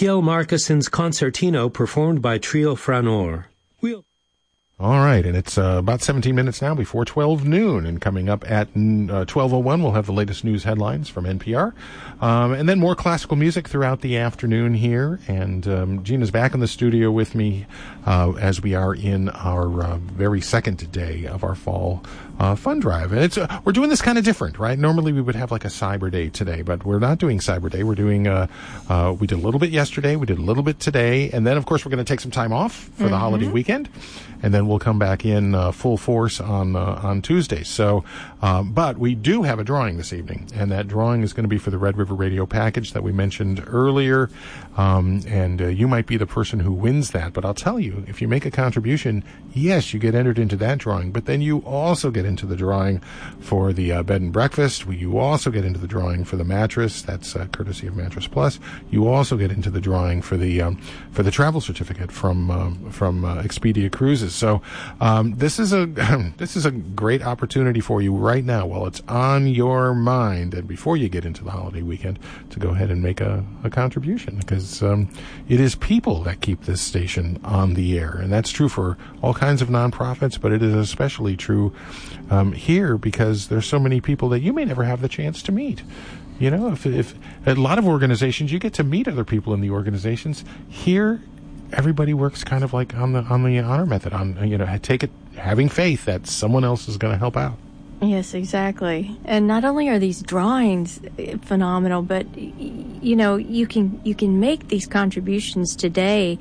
Kjell Markuson's Concertino performed by Trio Franor. All right, and it's about 17 minutes now before 12 noon, and coming up at 12:01, we'll have the latest news headlines from NPR, and then more classical music throughout the afternoon here, and Gina's back in the studio with me as we are in our very second day of our fall fund drive. And we're doing this kind of different, right? Normally we would have like a Cyber Day today, but we're not doing Cyber Day. We're doing, we did a little bit yesterday, we did a little bit today, and then of course we're going to take some time off for the holiday weekend, and then we'll come back in full force on Tuesday. So, but we do have a drawing this evening, and that drawing is going to be for the Red River Radio package that we mentioned earlier, and you might be the person who wins that. But I'll tell you, if you make a contribution, yes, you get entered into that drawing, but then you also get into the drawing for the bed and breakfast. You also get into the drawing for the mattress. That's courtesy of Mattress Plus. You also get into the drawing for the travel certificate from Expedia Cruises. So this is a great opportunity for you right now while it's on your mind, and before you get into the holiday weekend, to go ahead and make a contribution, because it is people that keep this station on the air, and that's true for all kinds of nonprofits, but it is especially true here, because there's so many people that you may never have the chance to meet. You know, if a lot of organizations, you get to meet other people in the organizations. Here, everybody works kind of like on the honor method, having faith that someone else is going to help out. Yes, exactly. And not only are these drawings phenomenal, but you know, you can make these contributions today,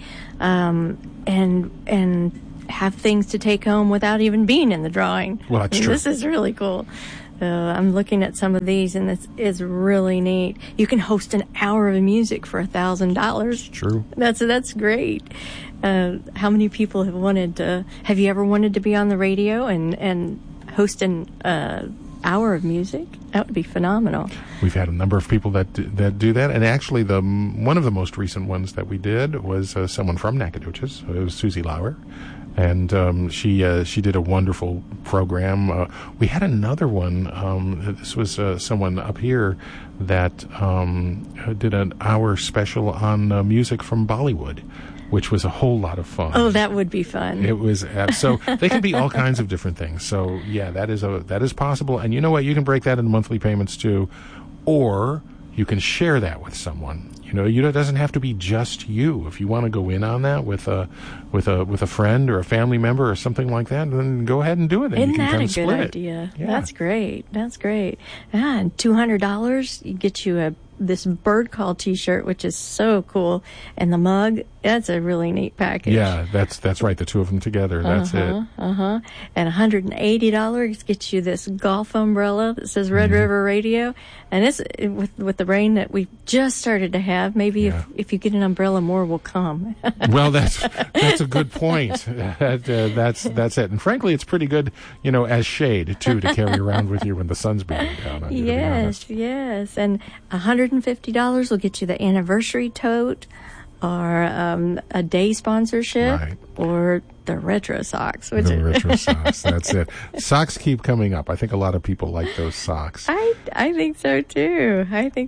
and have things to take home without even being in the drawing. Well, that's true. This is really cool. I'm looking at some of these, and this is really neat. You can host an hour of music for $1,000. True. That's great. How many people have you ever wanted to be on the radio and host an hour of music? That would be phenomenal. We've had a number of people that do that, and actually one of the most recent ones that we did was someone from Nacogdoches. It was Susie Lauer. And she did a wonderful program. We had another one. This was someone up here that did an hour special on music from Bollywood, which was a whole lot of fun. Oh, that would be fun. It was so they can be all kinds of different things. So yeah, that is possible. And you know what? You can break that into monthly payments too, or you can share that with someone. You know, it doesn't have to be just you. If you want to go in on that with a friend or a family member or something like that, then go ahead and do it. Isn't that a good idea? Yeah. That's great. And $200 get you this bird call T-shirt, which is so cool, and the mug. That's a really neat package. Yeah, that's right. The two of them together. That's it. And $180 gets you this golf umbrella that says Red River Radio, and it's with the rain that we just started to have. Maybe if you get an umbrella, more will come. Well, that's a good point. That's it. And frankly, it's pretty good, as shade too, to carry around with you when the sun's beating down on you. Yes. And $150 will get you the anniversary tote, or a day sponsorship, right, or the retro socks. The retro socks, that's it. Socks keep coming up. I think a lot of people like those socks. I think so too.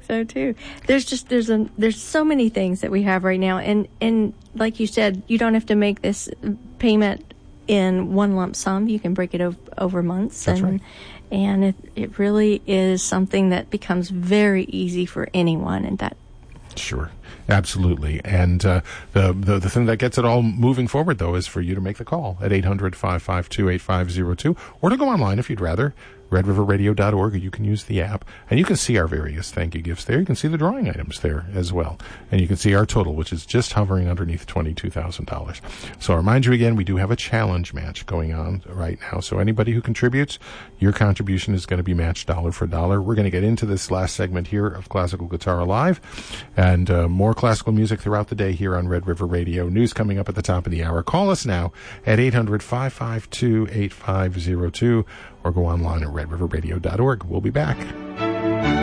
There's so many things that we have right now, and like you said, you don't have to make this payment in one lump sum. You can break it over months. That's right. And it really is something that becomes very easy for anyone, and that. Sure, absolutely. And the thing that gets it all moving forward, though, is for you to make the call at 800-552-8502, or to go online if you'd rather, redriverradio.org, or you can use the app, and you can see our various thank you gifts there. You can see the drawing items there as well, and you can see our total, which is just hovering underneath $22,000. So I'll remind you again, we do have a challenge match going on right now. So anybody who contributes, your contribution is going to be matched dollar for dollar. We're going to get into this last segment here of Classical Guitar Alive, and more classical music throughout the day here on Red River Radio. News coming up at the top of the hour. Call us now at 800-552-8502, or go online at redriverradio.org. We'll be back.